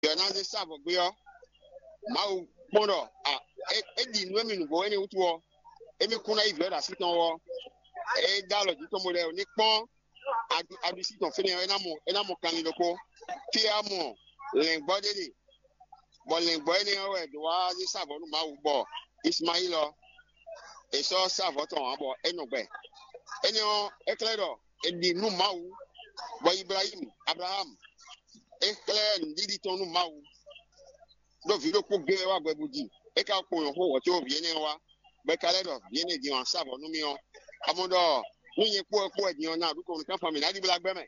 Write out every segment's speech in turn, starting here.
Bernard Savo Bio, Mau Mono, Eddie women go any to war, any kuna if you're a sit on war, a dollar to Tomodel, Nick Pon, I do sit on Finny Enamo Candidaco, Tiamo, Ling Body, Bolling Boiling away, the Wazi Savo Mau Bo, Ismailo, a saw Savoton about Enobe. Enyo Ecledo, Eddie no Mau, Boy Abraham, Ecler, Didi Tonu Mau. Do video ko gbe wa gbebuji e ka ko yo ho ti o bi ni wa be kale do bi ni di on sabo nu mi on amodo yin po e di on na du ko kan family adi black be me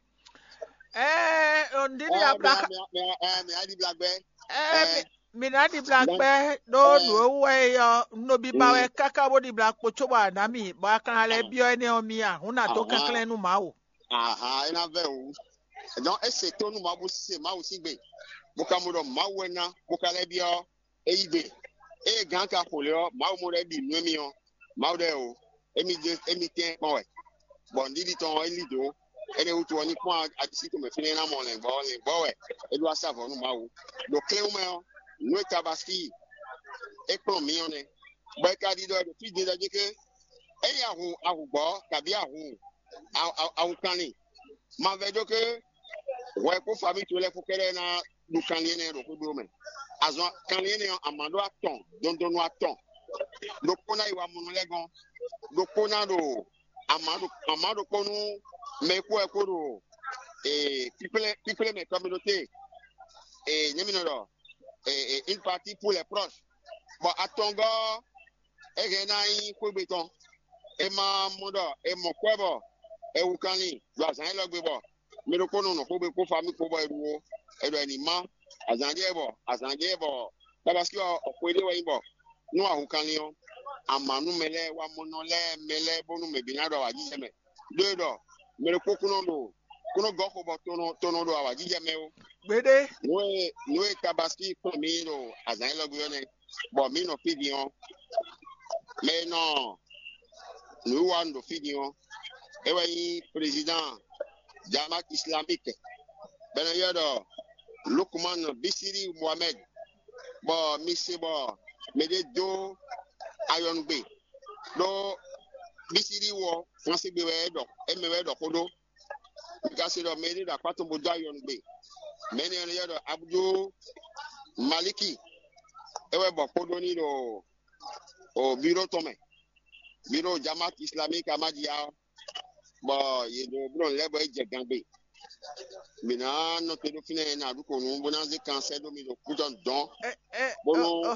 on didi Abraham me adi black be mi na di black be do no we yo no bi ba we kaka bo di black po choba na mi ba kan ale bi o ni o mi a hu na to kan kle nu ma o ina ve o donc e se to nu ma bu se ma o si gbe Bukamudo Mawena, Bukalebio, Ebe, E Ganka Polio, Mawmore di Numio, Maudeo, Emiten Boy, Bonditon, Elido, any who to any point at the city of Finna morning, Boy, Edward Savon, Mau, do Cleo, no Tabaski, Ecomione, Becadido, the Fiji, the Jake, Ayahu, Ahubo, Kabiahu, Aukani, Mavedoke, Weko Fabi to Lefokerena. Du kanliene ro ko do men azon kanliene amado aton don aton do kona iwa munu legon do kona do amado konu me ko e ko do people me communauté nyemi no une partie pour les proches bon atongo e genai ko beton e ma modo e mo kwebo e ukani do azan lo gbe bo me do kono no ko be ko fami ko bo eduwo edo anima azangebo tabaski okwede wa imbo no ahukanio amanu mele wa monole mele bonu mebinado wa jijeme dodo mere kokuno do kuno goko bo tono do wa jijeme o gbede no tabaski ko mi do azangelo bione bo mi no fidion me no wa ndo fidion ewa yi president Jamaat Islamique bena yodo Lukman Bisiri Mohamed bo misi bo mede do ayongbe do Bisiri wo fonse gbe we do emewe do kodo kasi do mede da pato bo do ayongbe meni en yodo Abdou Maliki ewe bo kodo ni do o biro tome biro Jamaat Islamique Ahmadiyya bo yedo bron lebo eje gangbe mina no te do fine na du ko no bonanze cancer do mi do kuton don bono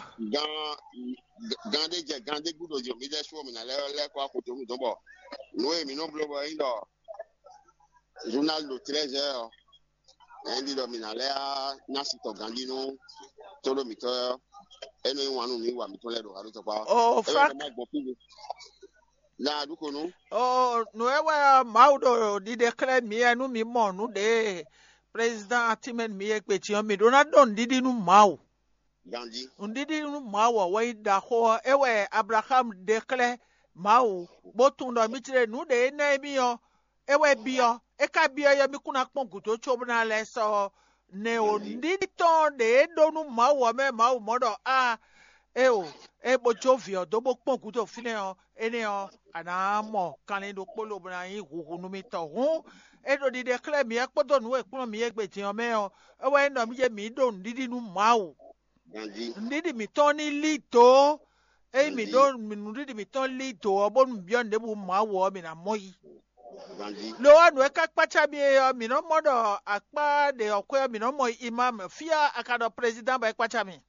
gande gudo jo mi de so mi na le ko akoto mi don bo no e mi no blo bo indo journal do 13h endi do mi na le na sito gandi no to do mi to eno wanu mi wa mi to le do aro to pa Frank na du ko no no ewe maudo di declare mi anu mi mo nu de president atimen mi ekpeti o mi Ronaldo ndidi nu mau gandi ndidi nu mau we da ho ewe Abraham declare mau botun do mi tire nu de na mi yo ewe bio e ka bio yo mi kuna pon guto chobu na le so ne o ndidi ton de do nu mau me mau modo e bo jovio do bo pon guto fine o ene o ana mo kanin do polo bra yin huhu nu mi to hu e do di declare mi e podo nu e kun mi egbeti o me o e we no mi je mi do ndidi nu mau ndidi mi ton ni lito e mi do mi ndidi mi ton lito o bo nu bi on de bu mau o mi na moyi lo anu e ka pacha mi e mi no modo akpa de okwe mi no mo imam fia akado president ba e pacha mi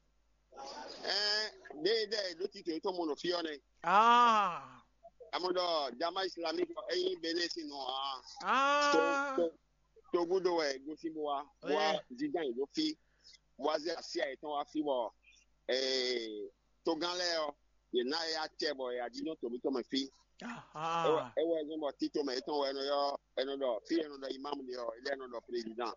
de do ti to mo no fione amodo Jamaat Islamique eyin benesi no to gudo we go fi wa zidan do fi wa ze asia etan wa fi bo to gan le o ye na ya chebo ya jino to mi to me fi ewe zo mo tito me etan we no yo eno do fi eno do imam ni o ile eno do president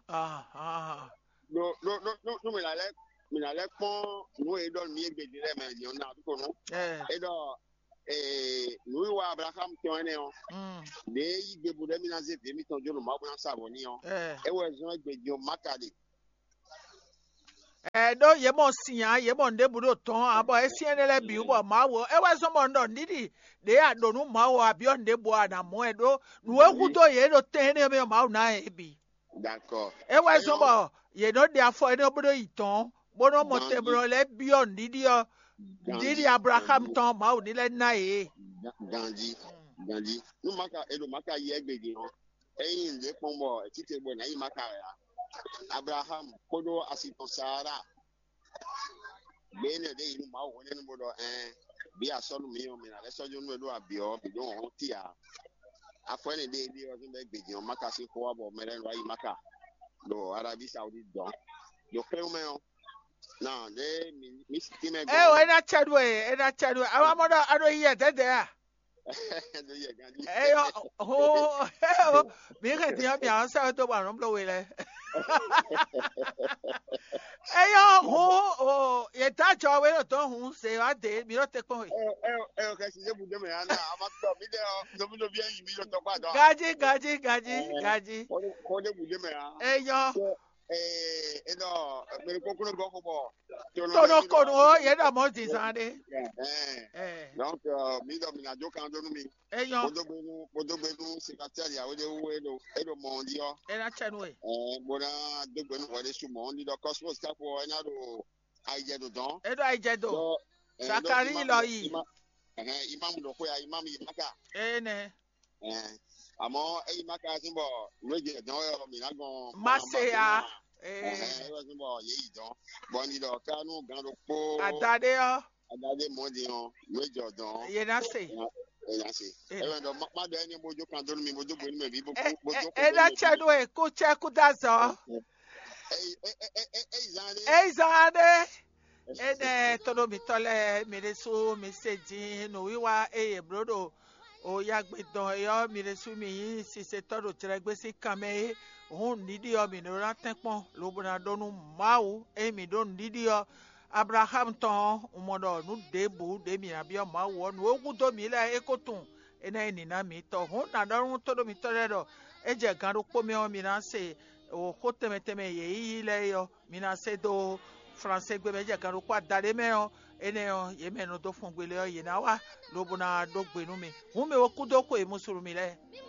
no me la le pon no e do mi egbe dire me ni ona du ko no e do nous wa Abraham tonne on de igbe bu de mi na ze de mi ton jo no ma bu na sabo ni on e we zo egbe jo makade do ye mo sia ye mo nde budo ton abo esien le bi bo mawo e we so mo ndo ndidi de adonu mawo abio nde bo ana mo edo nu eku to ye do tene me mawo na ebi D'accord. e we so mo ye no de afo e no budo iton bono mo te bro le bio ndidi o ndidi Abraham ton mawo ni le na e Gandhi. Nu maka edo maka ye gbege no. Eyin le pombo tite bo na yin maka ya. Abraham kodo asito Sara. Bene de yin ma wo ne bodo bi asonu mi o mi na le sojo nu edo abio bi don ho ti a. Afọ ne de o be gbege o maka si ko abo mere no yin maka. Do Arabi Saudi don. Do pe o me o. Na de mi ti me go. we na chadwe awa mo do ado ye dede a yo ho mi ke ti am ya sa to ba rom lo we le yo ho ye ta cho we to hu se wa de mi ro te ko Ka si je bu de me ana amato mi de o do bi yin mi lo to pa do. gaji Ko de bu de me a. yo No, me ko kuno go ko bo. Tono kono ye da mo ti san de Donc mi do mi na jo kan do nu mi. yo Odo gbenu secretary ya o de wo edo mo ndi o. na chenwe Mo na do gbenu wo de su mo ndi do cosmos ka ko ena do aije do don. edo aijedo sakari lo yi Imam do ko ya imam yi maka. ne Àmọ́ ẹ̀yin maka simbo reje don yo mi na gon masea wa simbo ye yi don boni do kanu gan do po adade yo adade mo di on reje don ye na se ya se e do ma do eni mojo kan do mi mojo bo ni me bi bo na chenwe ku che ku da zo zane ene todo mi tole mi resu mi seji no wiwa brodo o ya gbe don yo mi resu mi si se todo tiregbe si kame hun nidi yo mi no ratenpon lo bona donu mawu mi don nidi yo Abraham ton umodo nu debu de mi abio mawu nu ogun to mi la ekotun ene ni na mi to hun na dorun todo mi tole do eje gan ro po mi o mi na se o ko teme ye ile yo mi na se do français gbe meje gan ro pa dare me o ene o ye me no do fun gbele o ye na wa lo bona do gbenu mi hun me o ku do ko e musurumi le